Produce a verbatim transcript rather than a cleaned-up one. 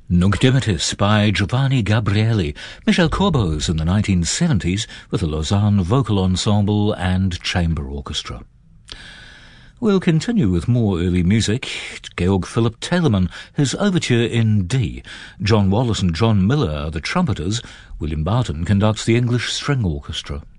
Nunc Dimittis by Giovanni Gabrieli, Michel Corbos in the nineteen seventies with the Lausanne Vocal Ensemble and Chamber Orchestra. We'll continue with more early music. Georg Philipp Telemann, his overture in D. John Wallace and John Miller are the trumpeters. William Barton conducts the English String Orchestra.